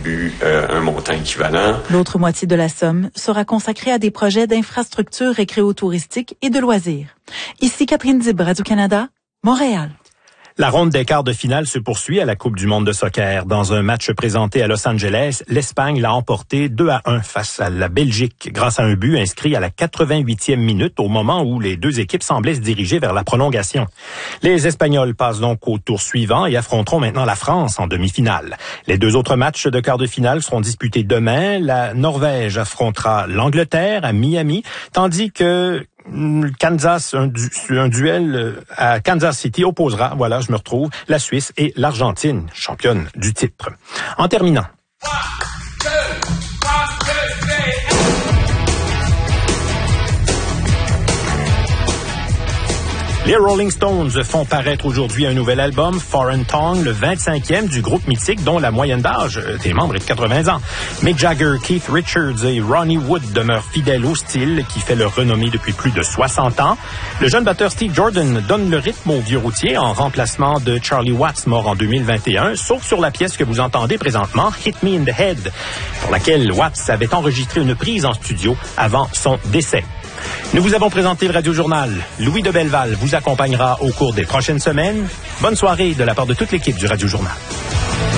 contribue un montant équivalent. L'autre moitié de la somme sera consacrée à des projets d'infrastructures récréo-touristiques et de loisirs. Ici Catherine Dib, Radio-Canada, Montréal. La ronde des quarts de finale se poursuit à la Coupe du monde de soccer. Dans un match présenté à Los Angeles, l'Espagne l'a emporté 2-1 face à la Belgique grâce à un but inscrit à la 88e minute au moment où les deux équipes semblaient se diriger vers la prolongation. Les Espagnols passent donc au tour suivant et affronteront maintenant la France en demi-finale. Les deux autres matchs de quarts de finale seront disputés demain. La Norvège affrontera l'Angleterre à Miami, tandis que Kansas, un duel à Kansas City opposera, voilà, je me retrouve, la Suisse et l'Argentine, championne du titre. En terminant. Les Rolling Stones font paraître aujourd'hui un nouvel album, Foreign Tongue, le 25e du groupe mythique dont la moyenne d'âge des membres est de 80 ans. Mick Jagger, Keith Richards et Ronnie Wood demeurent fidèles au style qui fait leur renommée depuis plus de 60 ans. Le jeune batteur Steve Jordan donne le rythme au vieux routier en remplacement de Charlie Watts, mort en 2021, sauf sur la pièce que vous entendez présentement, Hit Me in the Head, pour laquelle Watts avait enregistré une prise en studio avant son décès. Nous vous avons présenté le Radio-Journal. Louis de Belleval vous accompagnera au cours des prochaines semaines. Bonne soirée de la part de toute l'équipe du Radio-Journal.